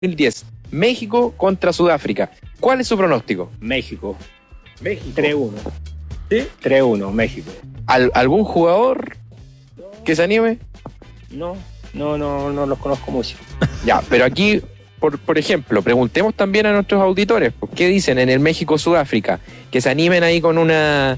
2010. México contra Sudáfrica. ¿Cuál es su pronóstico? México. México. 3-1. ¿Sí? 3-1, México. ¿Algún jugador que se anime? No los conozco mucho. Ya, pero aquí, por ejemplo, preguntemos también a nuestros auditores, ¿qué dicen en el México-Sudáfrica? Que se animen ahí con una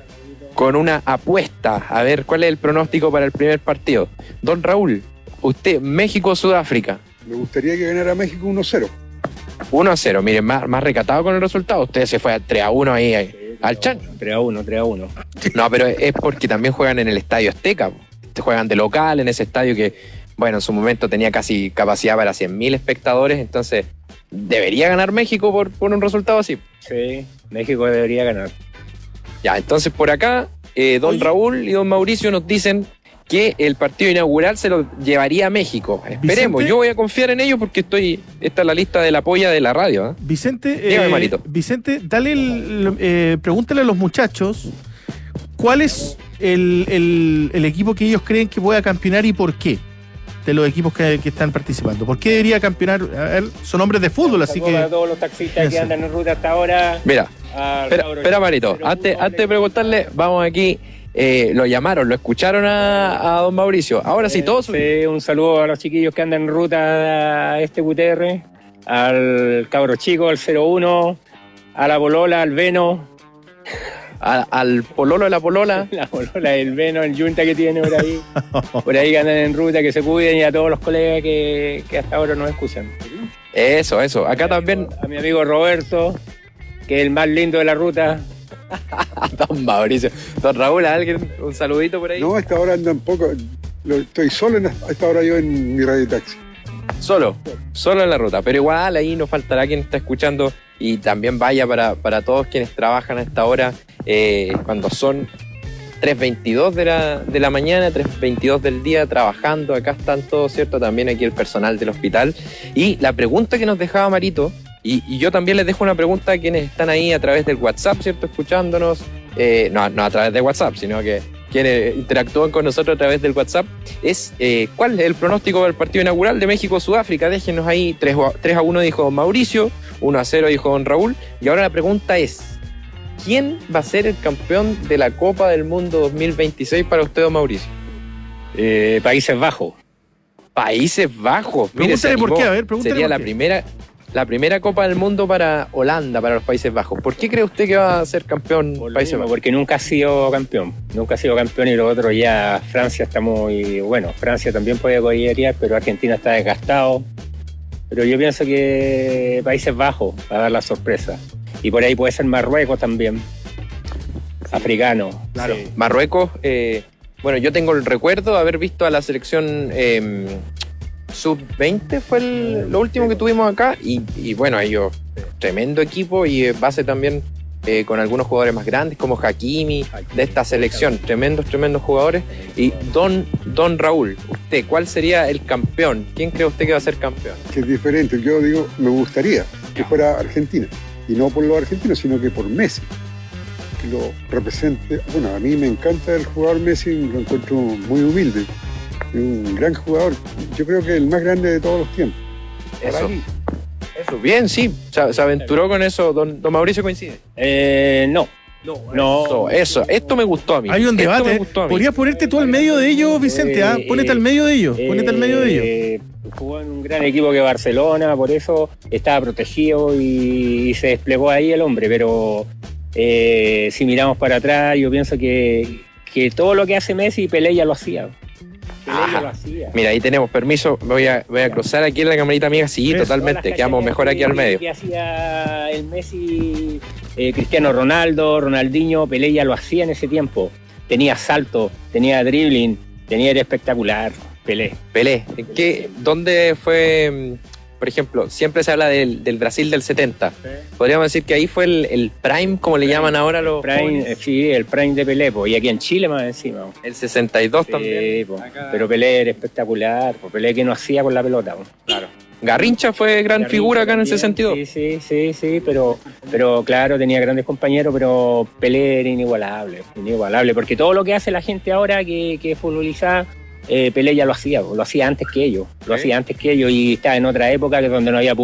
apuesta, a ver cuál es el pronóstico para el primer partido. Don Raúl, usted, México-Sudáfrica. Me gustaría que ganara México 1-0. 1-0, miren, más recatado con el resultado. Usted se fue a 3-1 ahí al chan. 3-1. No, pero es porque también juegan en el Estadio Azteca. Juegan de local en ese estadio que, bueno, en su momento tenía casi capacidad para 100.000 espectadores, entonces debería ganar México por un resultado así. Sí, México debería ganar. Ya, entonces por acá, don Raúl y don Mauricio nos dicen que el partido inaugural se lo llevaría a México. Esperemos, Vicente, yo voy a confiar en ellos porque esta es la lista de la polla de la radio. Vicente, Dígame, Marito. Vicente, pregúntale a los muchachos cuál es el equipo que ellos creen que pueda campeonar y por qué, de los equipos que están participando. ¿Por qué debería campeonar? A ver, son hombres de fútbol, así que... Para todos los taxistas que andan en ruta hasta ahora... Mira, espera Marito, antes de preguntarle, vamos aquí... lo escucharon a don Mauricio. Ahora sí, todos. Sí, un saludo a los chiquillos que andan en ruta a este QTR, al cabro chico, al 01, a la polola, al Veno. Al pololo de la polola. La polola, el Veno, el yunta que tiene por ahí que andan en ruta, que se cuiden, y a todos los colegas que hasta ahora nos escuchan. Eso. Acá también. A mi amigo Roberto, que es el más lindo de la ruta. Don Mauricio. Don Raúl, ¿alguien? Un saludito por ahí. No, a esta hora anda un poco. Estoy solo a esta hora yo en mi radio taxi. Solo en la ruta. Pero igual ahí nos faltará quien está escuchando y también vaya para todos quienes trabajan a esta hora, cuando son 3:22 de la mañana, 3:22 del día trabajando. Acá están todos, ¿cierto? También aquí el personal del hospital. Y la pregunta que nos dejaba Marito. Y yo también les dejo una pregunta a quienes están ahí a través del WhatsApp, ¿cierto? Escuchándonos. No a través de WhatsApp, sino que quienes interactúan con nosotros a través del WhatsApp. Es ¿cuál es el pronóstico del partido inaugural de México-Sudáfrica? Déjenos ahí. 3-1 dijo don Mauricio, 1-0 dijo don Raúl. Y ahora la pregunta es, ¿quién va a ser el campeón de la Copa del Mundo 2026 para usted, don Mauricio? Países Bajos. Países Bajos. Pregúntale por qué, a ver, pregúntale. Sería por qué. la primera Copa del Mundo para Holanda, para los Países Bajos. ¿Por qué cree usted que va a ser campeón Países Bajos? Porque nunca ha sido campeón. Y lo otro ya, Francia está muy... Bueno, Francia también puede coquetear, pero Argentina está desgastado. Pero yo pienso que Países Bajos va a dar la sorpresa. Y por ahí puede ser Marruecos también. Sí. Africano. Claro. Sí. Marruecos, bueno, yo tengo el recuerdo de haber visto a la selección... Sub-20 fue lo último que tuvimos acá y bueno, ellos, tremendo equipo y base también con algunos jugadores más grandes como Hakimi de esta selección, tremendos jugadores. Y don Raúl, usted, ¿cuál sería el campeón? ¿Quién cree usted que va a ser campeón? Que es diferente, yo digo, me gustaría que fuera Argentina, y no por los argentinos, sino que por Messi, que lo represente. Bueno, a mí me encanta el jugador Messi, lo encuentro muy humilde. Un gran jugador, yo creo que el más grande de todos los tiempos. Eso, bien, sí, se aventuró con eso. Don Mauricio, ¿coincide? No. Eso, esto me gustó a mí. Hay un debate. Podrías ponerte tú al medio de ellos, Vicente. Ponete al medio de ellos. Jugó en un gran equipo que Barcelona, por eso estaba protegido y se desplegó ahí el hombre. Pero si miramos para atrás, yo pienso que todo lo que hace Messi, Pelé ya lo hacía. Mira, ahí tenemos permiso. Voy a cruzar aquí en la camarita amiga. Sí, totalmente. Quedamos mejor aquí al medio. Que hacía el Messi, Cristiano Ronaldo, Ronaldinho, Pelé ya lo hacía en ese tiempo. Tenía salto, tenía dribbling, era espectacular. Pelé. ¿Dónde fue? Por ejemplo, siempre se habla del Brasil del 70. Sí. Podríamos decir que ahí fue el prime, como le llaman ahora los prime, sí, el prime de Pelé, y aquí en Chile más encima. El 62 también. Pero Pelé era espectacular, Pelé que no hacía con la pelota. Claro. Garrincha fue gran figura acá también, en ese sentido. Sí, pero claro, tenía grandes compañeros, pero Pelé era inigualable, porque todo lo que hace la gente ahora que es futbolizada, Pelé ya lo hacía antes que ellos, y estaba en otra época que donde no había